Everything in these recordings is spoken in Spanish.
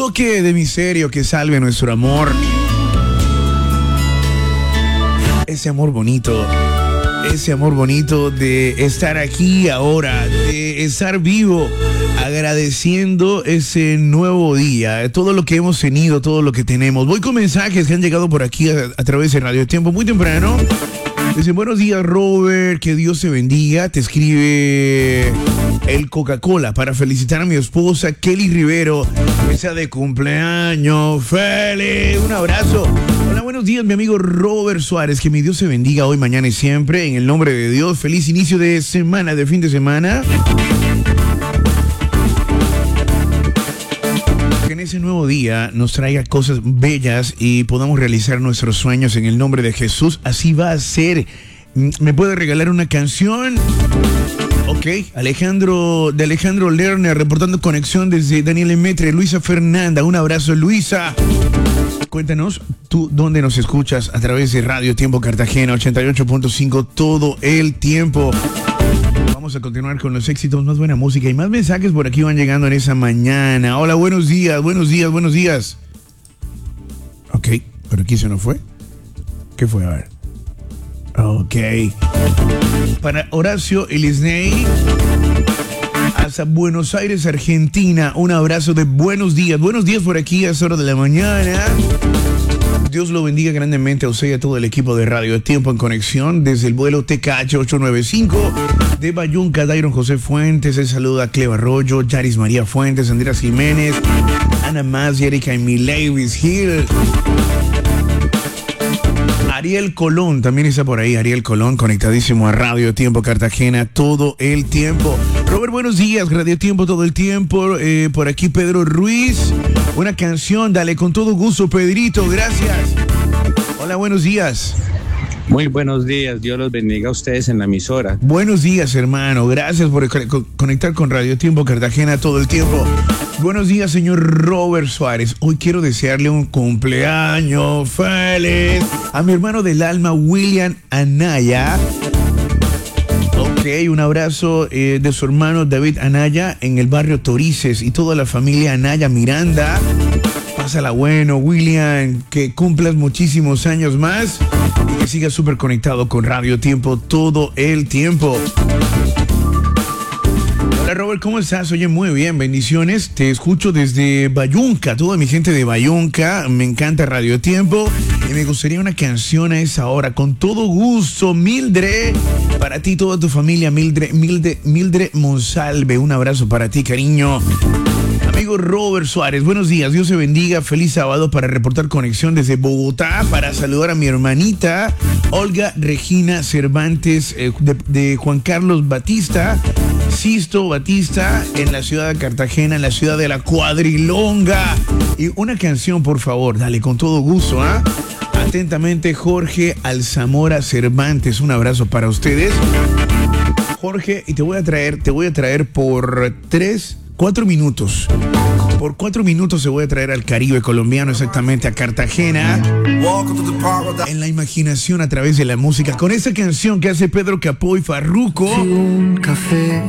toque de misterio que salve nuestro amor. Ese amor bonito de estar aquí ahora, de estar vivo, agradeciendo ese nuevo día, todo lo que hemos tenido, todo lo que tenemos. Voy con mensajes que han llegado por aquí a través de Radio Tiempo muy temprano. Dice, buenos días, Robert, que Dios te bendiga. Te escribe el Coca-Cola para felicitar a mi esposa, Kelly Rivero, que sea de cumpleaños. ¡Feliz! Un abrazo. Hola, buenos días, mi amigo Robert Suárez. Que mi Dios te bendiga hoy, mañana y siempre. En el nombre de Dios, feliz inicio de semana, de fin de semana. Que en ese nuevo día nos traiga cosas bellas y podamos realizar nuestros sueños en el nombre de Jesús. Así va a ser. ¿Me puede regalar una canción? Ok, Alejandro Lerner reportando conexión desde Daniel Emetre. Luisa Fernanda, un abrazo, Luisa. Cuéntanos, tú dónde nos escuchas a través de Radio Tiempo Cartagena 88.5 todo el tiempo. Vamos a continuar con los éxitos, más buena música y más mensajes por aquí van llegando en esa mañana. Hola, buenos días. Ok, pero aquí se nos fue. ¿Qué fue? A ver. Ok. Para Horacio Elisney, hasta Buenos Aires, Argentina, un abrazo de buenos días. Buenos días por aquí a esa hora de la mañana. Dios lo bendiga grandemente a usted y a todo el equipo de Radio Tiempo en Conexión desde el vuelo TKH 895 de Bayunca. Dairon José Fuentes, el saludo a Cleva Arroyo, Yaris María Fuentes, Andrés Jiménez, Ana Más, Erika Emilevis Hill. Ariel Colón también está por ahí. Ariel Colón conectadísimo a Radio Tiempo Cartagena todo el tiempo. Robert, buenos días. Radio Tiempo todo el tiempo. Por aquí Pedro Ruiz. Una canción, dale con todo gusto, Pedrito. Gracias. Hola, buenos días. Muy buenos días. Dios los bendiga a ustedes en la emisora. Buenos días, hermano. Gracias por conectar con Radio Tiempo Cartagena todo el tiempo. Buenos días, señor Robert Suárez. Hoy quiero desearle un cumpleaños feliz a mi hermano del alma, William Anaya. Ok, un abrazo de su hermano David Anaya en el barrio Torices y toda la familia Anaya Miranda. Pásala bueno, William, que cumplas muchísimos años más y que sigas súper conectado con Radio Tiempo todo el tiempo. Hola, Robert, ¿cómo estás? Oye, muy bien, bendiciones. Te escucho desde Bayunca, toda mi gente de Bayunca. Me encanta Radio Tiempo y me gustaría una canción a esa hora. Con todo gusto, Mildred, para ti, toda tu familia, Mildred Monsalve. Un abrazo para ti, cariño. Amigo Robert Suárez, buenos días, Dios te bendiga, feliz sábado para reportar conexión desde Bogotá, para saludar a mi hermanita Olga Regina Cervantes de Juan Carlos Batista, Sisto Batista, en la ciudad de Cartagena, en la ciudad de la Cuadrilonga. Y una canción, por favor, dale, con todo gusto, ¿ah? Atentamente, Jorge Alzamora Cervantes, un abrazo para ustedes. Jorge, y te voy a traer por 4 minutos. Por 4 minutos se voy a traer al Caribe colombiano, exactamente a Cartagena, en la imaginación a través de la música, con esa canción que hace Pedro Capó y Farruko. Un café.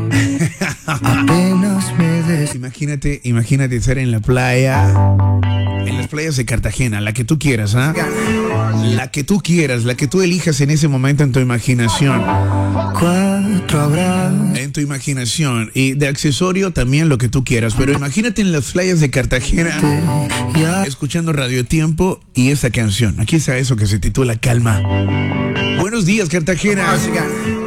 Apenas me Imagínate estar en la playa, en las playas de Cartagena, la que tú quieras, ¿ah? La que tú quieras, la que tú elijas en ese momento en tu imaginación. 4 habrá. En tu imaginación. Y de accesorio también lo que tú quieras. Pero imagínate en las playas de Cartagena, escuchando Radio Tiempo y esta canción. Aquí está eso que se titula Calma. Buenos días, Cartagena.